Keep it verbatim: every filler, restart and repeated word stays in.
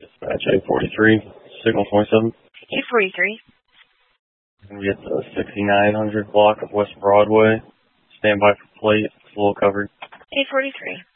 Dispatch eight forty-three, signal twenty-seven. eight forty-three. Gonna be at the sixty-nine hundred block of West Broadway. Stand by for plate. It's a little covered. eight forty-three.